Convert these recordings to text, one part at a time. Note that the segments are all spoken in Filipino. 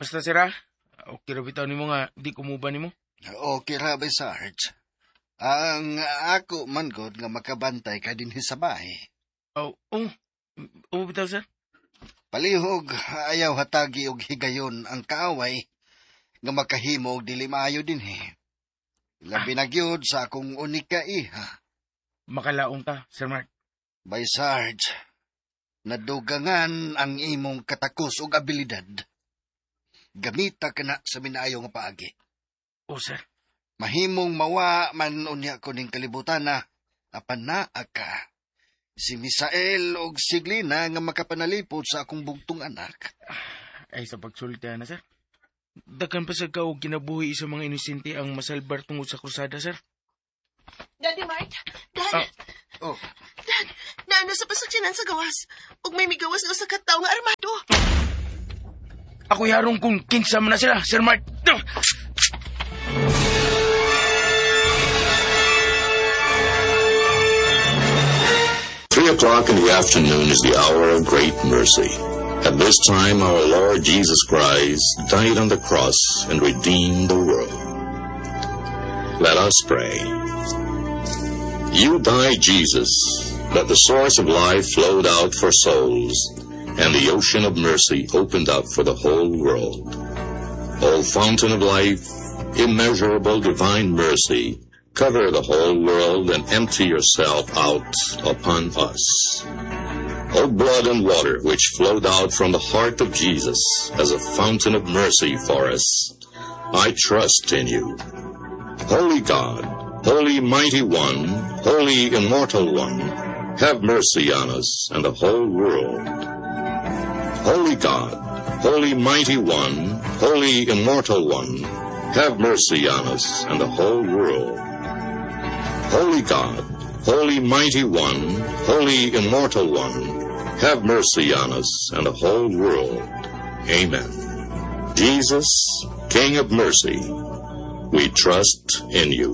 Basta sira, okay ra bitaw nimo nga di kumuban nimo. Okay ra ba, Sarge? Ang ako man god nga makabantay ka din sa bahay. Bitaw sir. Palihog, ayaw hatagi og higayon ang kaaway nga makahimo og dili maayo din Labi na gyud sa akong unika iha. Makalaong ta, Sir Mark. By Sarge, nadugangan ang imong katakos ug abilidad. Gamita ka na sa minayo nga paagi. Sir. Mahimong mawa man unya ko ning kalibutan na apan naa ka. Si Misael og si Glina nga makapanalipod sa akong bugtong anak. Ay sa pagsulti na, sir. Daghan pa sa kaog kinabuhi sa mga inosente ang masalbar tungod sa krusada, sir. Daddy Mark? Dad? Dad, naano sa pasaksinan sa gawas. Ug may migawas nga sa kataw nga armado. Ako yarong kung kinsa man na sila, Sir Mark. 3:00 in the afternoon is the hour of great mercy. At this time, our Lord Jesus Christ died on the cross and redeemed the world. Let us pray. You died, Jesus, that the source of life flowed out for souls, and the ocean of mercy opened up for the whole world. O fountain of life, immeasurable divine mercy, cover the whole world and empty yourself out upon us. O blood and water which flowed out from the heart of Jesus as a fountain of mercy for us, I trust in you. Holy God, Holy Mighty One, Holy Immortal One, have mercy on us and the whole world. Holy God, Holy Mighty One, Holy Immortal One, have mercy on us and the whole world. Holy God, Holy Mighty One, Holy Immortal One, have mercy on us and the whole world. Amen. Jesus, King of mercy, we trust in you.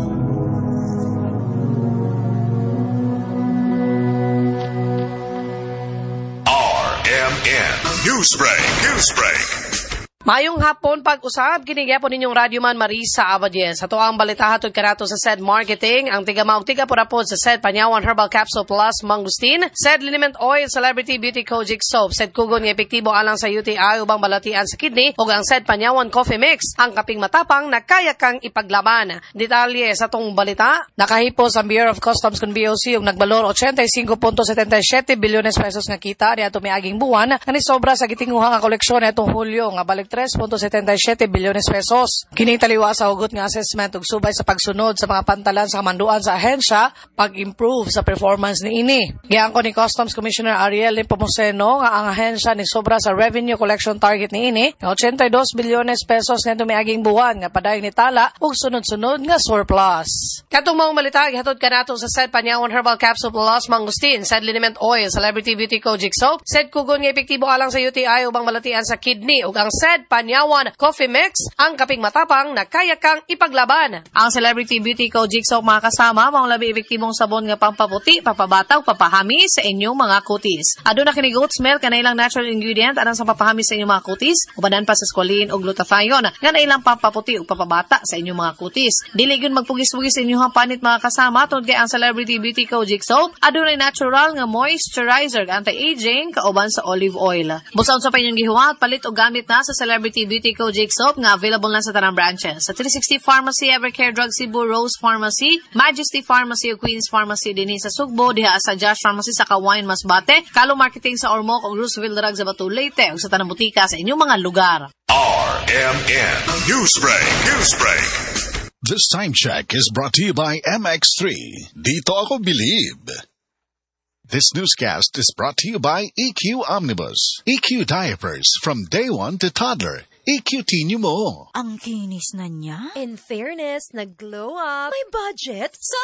RMN Newsbreak. Mayong hapon pag-usab kinigyapon ninyong Radyo Man Marisa Abadies. Ato ang balita hatod kanato sa SED Marketing, ang tigamaog tiga purapod sa SED Panyawan Herbal Capsule Plus Mangustin, SED Liniment Oil Celebrity Beauty Kojic Soap, SED Kugon nga epektibo alang sa UTI ubang balatian sa kidney, ug ang SED Panyawan Coffee Mix, ang kaping matapang na kaya kang ipaglaban. Detalye sa tong balita, nakahipos ang Bureau of Customs kun BOC ug nagbalor 85.77 bilyones pesos nga kita niadto miaging buwan nga sobra sa gitinguha nga koleksyon atong Hulyo nga balik 3.77 bilyones pesos. Kining taliwa sa hugot nga assessment ug subay sa pagsunod sa mga pantalan sa kamanduan sa ahensya, pag-improve sa performance ni ini. Giangko ni Customs Commissioner Ariel Nepomuceno nga ang ahensya ni sobra sa revenue collection target ni ini nga 82 bilyones pesos ngadto miaging buwan nga padayong nitala ug sunod-sunod nga surplus. Katong maong balita gihatod kanato sa SED Panyawan Herbal Capsule Plus Mangustin, SED Liniment Oil Celebrity Beauty Kojic Soap, SED Kugon nga epektibo alang sa UTI ubang balatian sa kidney ug ang SED Panyawan Coffee Mix, ang kaping matapang na kaya kang ipaglaban. Ang Celebrity Beauty Kojic Soap mga kasama, mga labi epektibong sabon nga pampaputi, papabataw, papahami sa inyong mga kutis. Aduna kini goat's milk nga ilang natural ingredient alang sa papahami sa inyong mga kutis, ubanan pa sa squalene ug glutathione nga ilang pampaputi ug papabata sa inyong mga kutis. Dili gyud magpugis-pugis sa inyong panit mga kasama tungod kay ang Celebrity Beauty Kojic Soap adunay natural nga moisturizer, anti-aging kauban sa olive oil. Busaon sa pa inyong gihuwat, palit og gamit na sa Celebrity Beauty Kojic Soap nga available na sa tanang branches. Sa 360 Pharmacy, Evercare Drug Cebu, Rose Pharmacy, Majesty Pharmacy ug Queen's Pharmacy dinhi sa Sugbo, diha sa Josh Pharmacy sa Kawayan Masbate, Kalo Marketing sa Ormoc ug Roosevelt Drug sa Batu Leyte ug sa tanang butika sa inyong mga lugar. RMN Newsbreak. This time check is brought to you by MX3. Dito ako believe. This newscast is brought to you by EQ Omnibus. EQ Diapers from day 1 to toddler. EQ Tinyo mo. Ang kinis na niya. In fairness, nag-glow up. May budget.